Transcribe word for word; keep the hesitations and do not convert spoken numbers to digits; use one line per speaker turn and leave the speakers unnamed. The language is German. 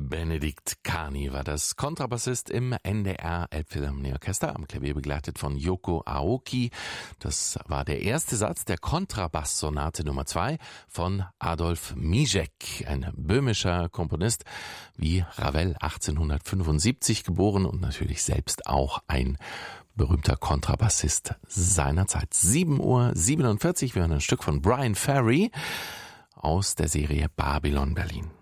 Benedikt Kani war das, Kontrabassist im N D R Elbphilharmonieorchester, am Klavier begleitet von Yoko Aoki. Das war der erste Satz der Kontrabass-Sonate Nummer zwei von Adolf Mizek, ein böhmischer Komponist, wie Ravel achtzehnhundertfünfundsiebzig geboren und natürlich selbst auch ein berühmter Kontrabassist seiner Zeit. sieben Uhr siebenundvierzig, wir hören ein Stück von Brian Ferry aus der Serie Babylon Berlin.